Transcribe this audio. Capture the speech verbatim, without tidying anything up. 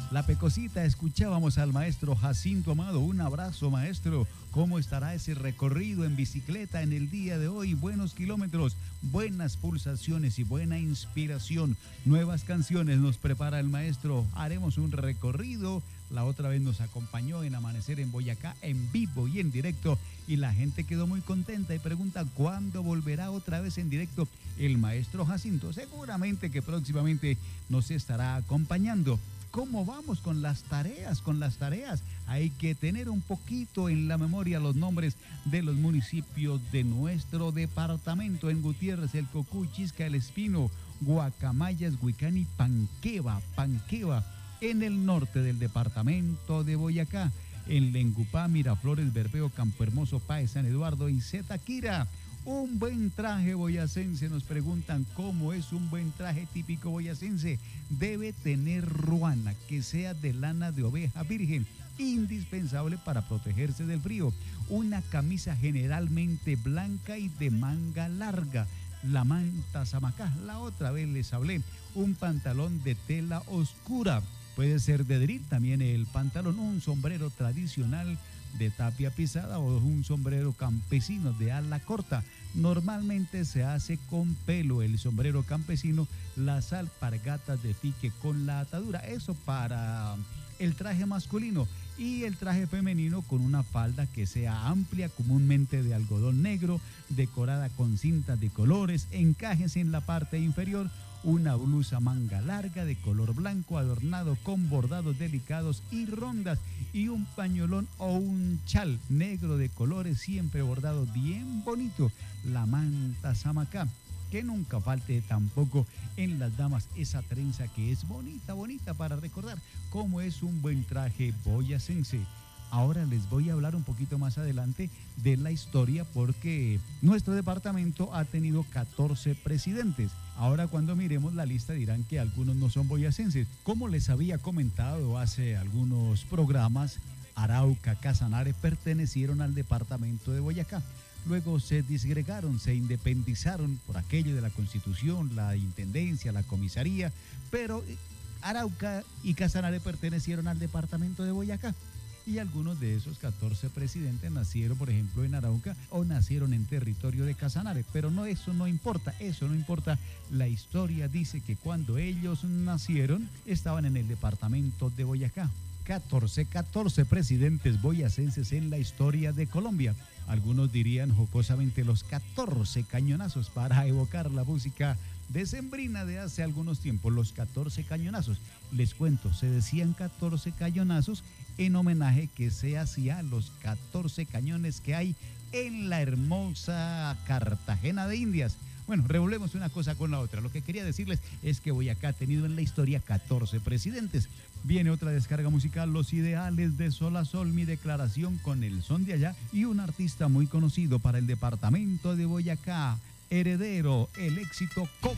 La Pecosita, escuchábamos al maestro Jacinto Amado. Un abrazo, maestro. ¿Cómo estará ese recorrido en bicicleta en el día de hoy? Buenos kilómetros, buenas pulsaciones y buena inspiración. Nuevas canciones nos prepara el maestro. Haremos un recorrido. La otra vez nos acompañó en Amanecer en Boyacá en vivo y en directo y la gente quedó muy contenta y pregunta cuándo volverá otra vez en directo el maestro Jacinto. Seguramente que próximamente nos estará acompañando. ¿Cómo vamos con las tareas? Con las tareas hay que tener un poquito en la memoria los nombres de los municipios de nuestro departamento. En Gutiérrez, el Cocuy, Chisca, El Espino, Guacamayas, Huicán, Panqueva, Panqueva. En el norte del departamento de Boyacá, en Lengupá, Miraflores, Bermeo, Campo Hermoso, Páez, San Eduardo y Zetaquira. Un buen traje boyacense, nos preguntan cómo es un buen traje típico boyacense. Debe tener ruana, que sea de lana de oveja virgen, indispensable para protegerse del frío. Una camisa generalmente blanca y de manga larga. La manta zamacá, la otra vez les hablé. Un pantalón de tela oscura. Puede ser de drill también el pantalón, un sombrero tradicional de tapia pisada o un sombrero campesino de ala corta. Normalmente se hace con pelo el sombrero campesino, las alpargatas de pique con la atadura. Eso para el traje masculino, y el traje femenino con una falda que sea amplia, comúnmente de algodón negro, decorada con cintas de colores, encajes en la parte inferior, una blusa manga larga de color blanco adornado con bordados delicados y rondas, y un pañolón o un chal negro de colores siempre bordado bien bonito, la manta zamacá. Que nunca falte tampoco en las damas esa trenza que es bonita, bonita para recordar cómo es un buen traje boyacense. Ahora les voy a hablar un poquito más adelante de la historia, porque nuestro departamento ha tenido catorce presidentes. Ahora cuando miremos la lista dirán que algunos no son boyacenses. Como les había comentado hace algunos programas, Arauca, Casanare pertenecieron al departamento de Boyacá. Luego se disgregaron, se independizaron por aquello de la Constitución, la Intendencia, la Comisaría, pero Arauca y Casanare pertenecieron al departamento de Boyacá. Y algunos de esos catorce presidentes nacieron, por ejemplo, en Arauca o nacieron en territorio de Casanare, pero no, eso no importa, eso no importa. La historia dice que cuando ellos nacieron estaban en el departamento de Boyacá. catorce, catorce presidentes boyacenses en la historia de Colombia. Algunos dirían jocosamente los catorce cañonazos para evocar la música decembrina de hace algunos tiempos, los catorce cañonazos. Les cuento, se decían catorce cañonazos en homenaje que se hacía a los catorce cañones que hay en la hermosa Cartagena de Indias. Bueno, revolvemos una cosa con la otra. Lo que quería decirles es que Boyacá ha tenido en la historia catorce presidentes. Viene otra descarga musical, Los Ideales de Sol a Sol, Mi Declaración con el son de allá, y un artista muy conocido para el departamento de Boyacá, Heredero, el éxito Coco.